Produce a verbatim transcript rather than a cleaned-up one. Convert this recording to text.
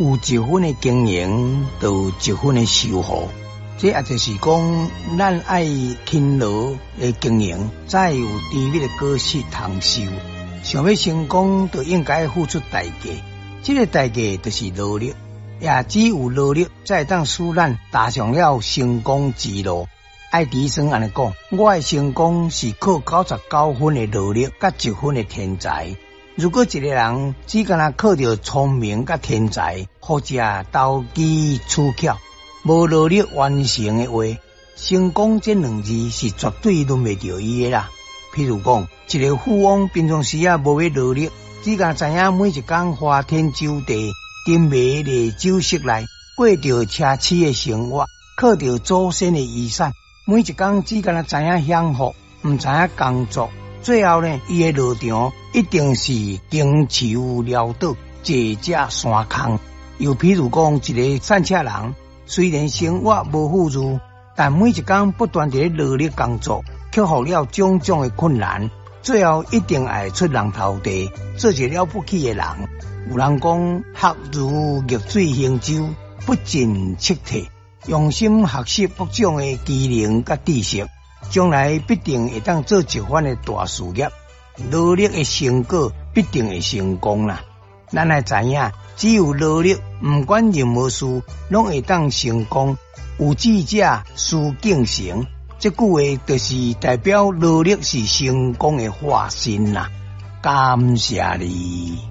有一分的经营，就有一分的收获。这也就是讲，咱爱勤劳的经营，才有甜蜜的果实通收。想要成功，就应该付出代价。这个代价就是努力，也只有努力，才当使咱踏上了成功之路。爱迪生安尼讲，我的成功是靠九十九分的努力，甲一分的天才。如果一个人只敢靠着聪明甲天才，或者投机取巧，无努力完成的话，成功这两字是绝对轮袂到伊的啦。譬如讲，一个富翁平常时啊无要努力，只敢知影每一天花天酒地，沉迷在酒色内，过着奢侈的生活，靠着祖先的遗产，每一天只敢知影享福，唔知影工作。最后呢，伊的落场一定是经愁潦倒，坐食山空。又譬如讲，一个散车人，虽然生活无富裕，但每一天不断地努力工作，克服了种种的困难，最后一定会出人头地，做一个了不起的人。有人讲，学如逆水行舟，不进则退。用心学习各种的技能甲知识，将来必定会当做一番的大事业。努力的成果必定会成功啦。咱来知影，只有努力，不管任何事，拢会当成功。有志者事竟成，这句话就是代表努力是成功的化身啦。感谢你。